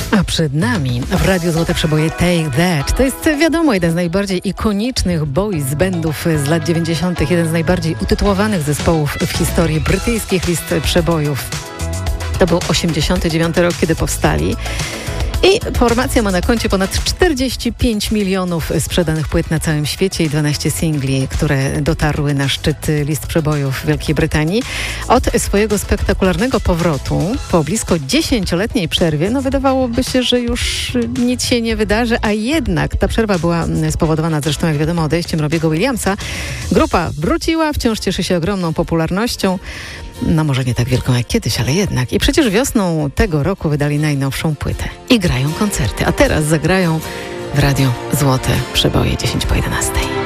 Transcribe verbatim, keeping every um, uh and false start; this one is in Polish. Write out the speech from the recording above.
A przed nami w Radiu Złote Przeboje Take That. To jest, wiadomo, jeden z najbardziej ikonicznych boys bandów z lat dziewięćdziesiątych. Jeden z najbardziej utytułowanych zespołów w historii brytyjskich list przebojów. To był osiemdziesiąty dziewiąty rok, kiedy powstali. I formacja ma na koncie ponad czterdzieści pięć milionów sprzedanych płyt na całym świecie i dwanaście singli, które dotarły na szczyt list przebojów Wielkiej Brytanii. Od swojego spektakularnego powrotu po blisko dziesięcioletniej przerwie, no wydawałoby się, że już nic się nie wydarzy, a jednak ta przerwa była spowodowana zresztą, jak wiadomo, odejściem Robbie'ego Williamsa. Grupa wróciła, wciąż cieszy się ogromną popularnością. No może nie tak wielką jak kiedyś, ale jednak. I przecież wiosną tego roku wydali najnowszą płytę. I grają koncerty. A teraz zagrają w Radio Złote Przeboje dziesięć po jedenastej.